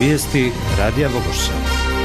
Vijesti Radija Vogošća.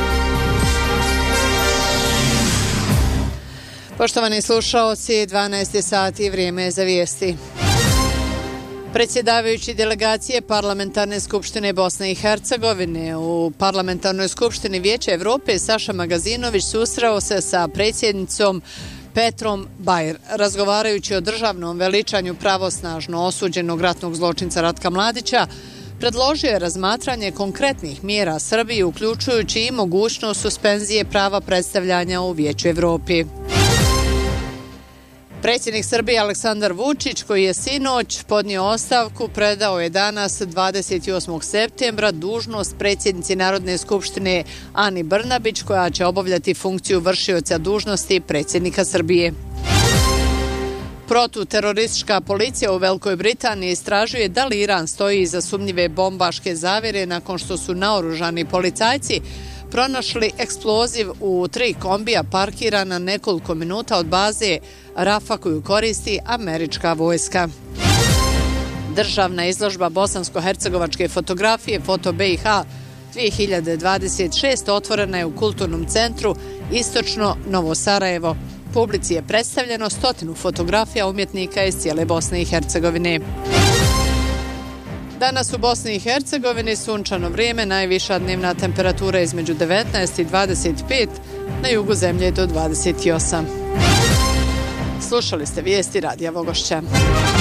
Poštovani slušaoci, 12 sati i vrijeme je za vijesti. Predsjedavajući delegacije Parlamentarne skupštine Bosne i Hercegovine u Parlamentarnoj skupštini Vijeća Evrope Saša Magazinović susreo se sa predsjednicom Petrom Bajer. Razgovarajući o državnom veličanju pravosnažno osuđenog ratnog zločinca Ratka Mladića, predložio je razmatranje konkretnih mjera Srbiji, uključujući i mogućnost suspenzije prava predstavljanja u Vijeću Evrope. Predsjednik Srbije Aleksandar Vučić, koji je sinoć podnio ostavku, predao je danas 28. septembra dužnost predsjednici Narodne skupštine Ani Brnabić, koja će obavljati funkciju vršioca dužnosti predsjednika Srbije. Protuteroristička policija u Velikoj Britaniji istražuje da li Iran stoji iza sumnjive bombaške zavjere nakon što su naoružani policajci pronašli eksploziv u 3 kombija parkirana nekoliko minuta od baze Rafa koju koristi američka vojska. Državna izložba bosansko-hercegovačke fotografije Foto BiH 2026 otvorena je u Kulturnom centru Istočno Novo Sarajevo. Publici je predstavljeno 100 fotografija umjetnika iz cijele Bosne i Hercegovine. Danas u Bosni i Hercegovini sunčano vrijeme, najviša dnevna temperatura između 19 i 25, na jugu zemlje do 28. Slušali ste vijesti Radija Vogošća.